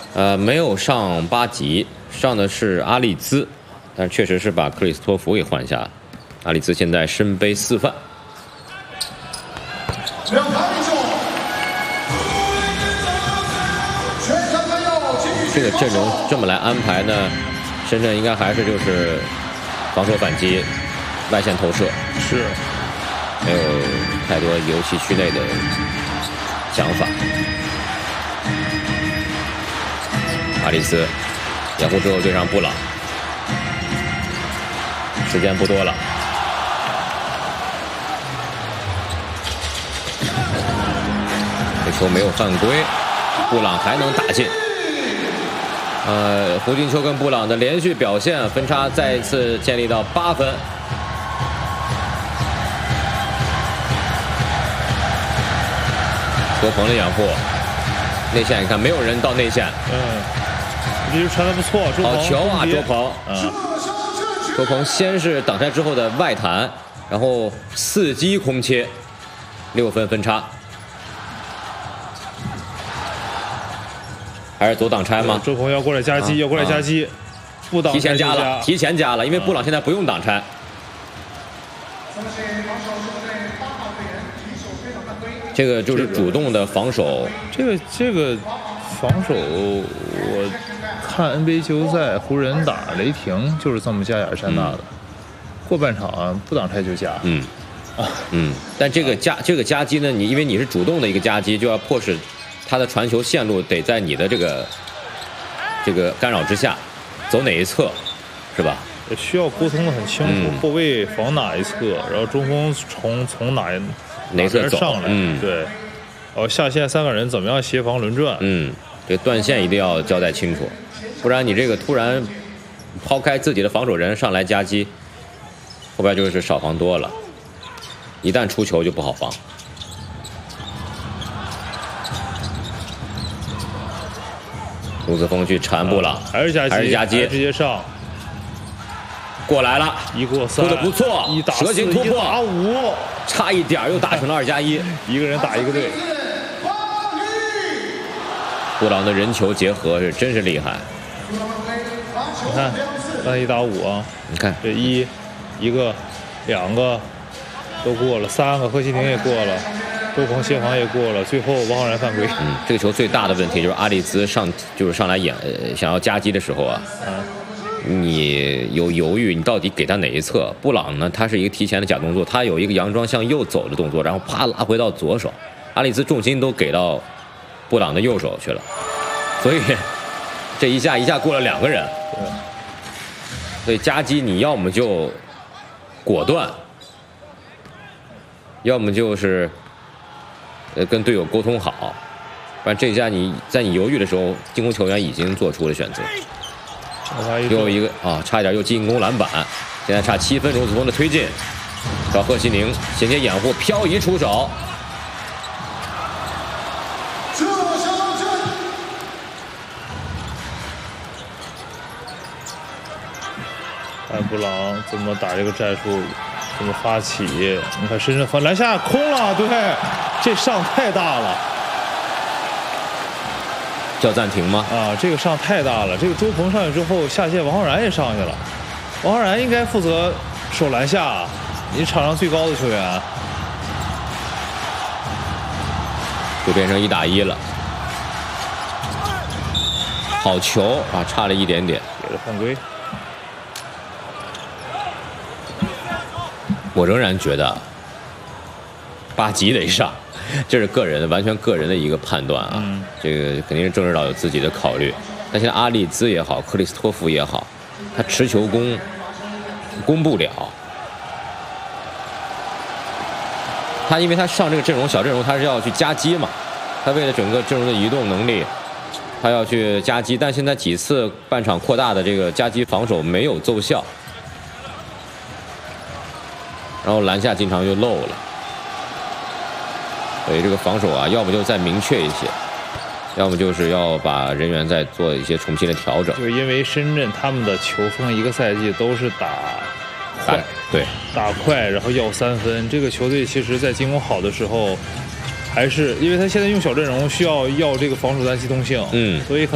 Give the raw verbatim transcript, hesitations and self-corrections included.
呃，没有上八级，上的是阿利兹，但确实是把克里斯托弗给换下了。阿利兹现在身背四犯。这个阵容这么来安排呢，深圳应该还是就是防守反击、外线投射， 是没有太多游戏区内的想法。阿里斯掩护之后对上布朗，时间不多了。这球没有犯规，布朗还能打进。呃，胡金秋跟布朗的连续表现，分差再一次建立到八分。多鹏的掩护，内线你看没有人到内线。 嗯，这球传的不错，周鹏。 好球啊，周鹏！ 嗯， 周鹏先是挡拆之后的外弹，然后伺机空切，六分分差。还是左挡拆吗？ 周鹏要过来夹击，啊、要过来夹击，不挡提前加加了，提前加了，因为布朗现在不用挡拆。这个就是主动的防守。 这个这个防守，我看 N B A 季后赛湖人打雷霆就是这么加亚历山大的，嗯、过半场啊不挡拆就加。 嗯，啊嗯，但这个夹这个夹击呢，你因为你是主动的一个夹击，就要迫使。他的传球线路得在你的这个这个干扰之下，走哪一侧，是吧？ 需要沟通的很清楚，嗯、后卫防哪一侧，然后中锋从从哪哪侧上来， 嗯， 对，然后下线三个人怎么样协防轮转， 嗯，这断线一定要交代清楚，不然你这个突然抛开自己的防守人上来夹击，后边就是少防多了，一旦出球就不好防。卢子峰去缠布朗、啊， 还是夹击， 还是夹击， 直接上， 过来了， 一过三， 突的不错， 一打蛇形突破， 打五， 差一点又打成了二加一， 一个人打一个队。 布朗的人球结合是真是厉害。 你看，刚才一打五啊， 你看这一，一个，两个都过了，三个贺西宁也过了。周鹏协防也过了，最后王浩然犯规。 嗯，这个球最大的问题就是阿里兹上就是上来演、呃、想要夹击的时候啊，嗯、你有犹豫，你到底给他哪一侧？布朗呢，他是一个提前的假动作，他有一个佯装向右走的动作，然后啪拉回到左手，阿里兹重心都给到布朗的右手去了，所以这一下一下过了两个人。 对， 所以夹击你要么就果断，要么就是。呃，跟队友沟通好，不然这一下你在你犹豫的时候，进攻球员已经做出了选择。又一个啊，差一点又进攻篮板，现在差七分，罗子峰的推进，找贺西宁衔接掩护，漂移出手。 看布朗怎么打这个战术，怎么发起？你看深深翻篮下空了，对。这上太大了， 叫暂停吗？ 啊，这个上太大了。这个周鹏上去之后，下线王浩然也上去了。王浩然应该负责守篮下，你场上最高的球员， 就变成一打一了。好球啊，差了一点点， 给了犯规。 我仍然觉得八级得上。这是个人完全个人的一个判断啊，嗯、这个肯定是郑指导有自己的考虑。但现在阿利兹也好，克里斯托弗也好，他持球攻攻不了。他因为他上这个阵容小阵容，他是要去夹击嘛，他为了整个阵容的移动能力，他要去夹击。但现在几次半场扩大的这个夹击防守没有奏效，然后篮下经常又漏了。所以这个防守啊，要么就再明确一些，要么就是要把人员再做一些重新的调整。 就是因为深圳他们的球风一个赛季都是打快， 对， 打快，然后要三分。这个球队其实在进攻好的时候，还是因为他现在用小阵容需要要这个防守端机动性， 嗯， 所以可能。